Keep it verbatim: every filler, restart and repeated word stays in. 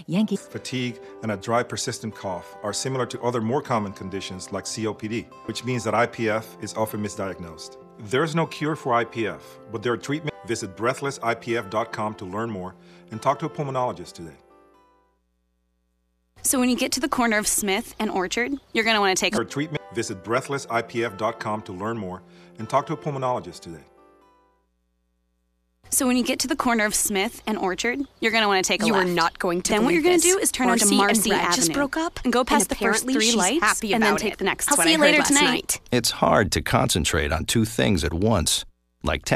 Yankee. Fatigue and a dry, persistent cough are similar to other more common conditions like C O P D, which means that I P F is often misdiagnosed. There's no cure for I P F, but there are treatments. Visit breathless I P F dot com to learn more and talk to a pulmonologist today. So when you get to the corner of Smith and Orchard, you're going to want to take For treatment, visit breathless I P F dot com to learn more and talk to a pulmonologist today. So when you get to the corner of Smith and Orchard, you're going to want to take a You left. are not going to Then what you're believe going to this. do is turn Marcy onto Marcy and Brad Avenue just broke up, and go past and the first apparently three she's lights happy and then about take it. the next That's one. what I'll I see you heard later last tonight. night. It's hard to concentrate on two things at once, like